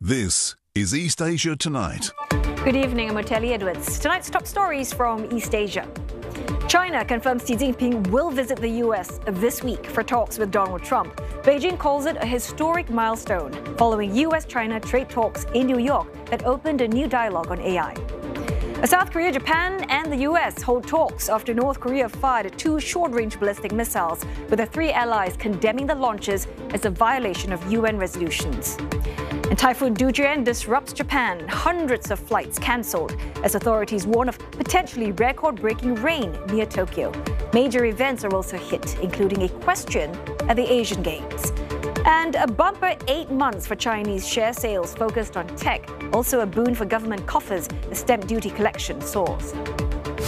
This is East Asia Tonight. Good evening, I'm Otelli Edwards. Tonight's top stories from East Asia. China confirms Xi Jinping will visit the US this week for talks with Donald Trump. Beijing calls it a historic milestone following US-China trade talks in New York that opened a new dialogue on AI. South Korea, Japan and the US hold talks after North Korea fired 2 short-range ballistic missiles, with the 3 allies condemning the launches as a violation of UN resolutions. And Typhoon Dujien disrupts Japan. Hundreds of flights cancelled as authorities warn of potentially record-breaking rain near Tokyo. Major events are also hit, including a question at the Asian Games. And a bumper 8 months for Chinese share sales focused on tech. Also a boon for government coffers as stamp duty collection soars.